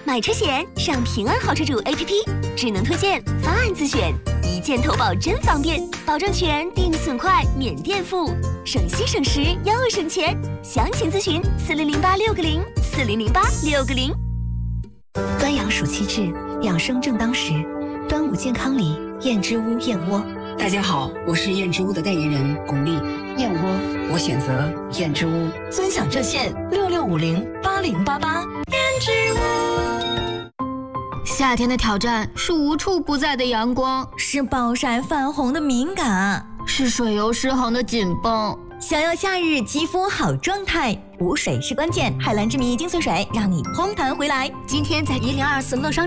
买车险上平安好车主 APP， 智能推荐，方案自选，一键投保真方便，保证全，定损快，免垫付，省心省时又省钱。详情咨询4008-660，4008-660。 端阳暑期至，养生正当时。端午健康礼，燕之屋燕窝。 大家好，我是燕之屋的代言人巩俐。燕窝，我选择燕之屋。 尊享热线66508088。燕之屋。 夏天的挑战是无处不在的阳光， 是暴晒泛红的敏感， 是水油失衡的紧绷。 想要夏日肌肤好状态，补水是关键。海蓝之谜精粹水让你嘭弹回来。 今天在1024乐商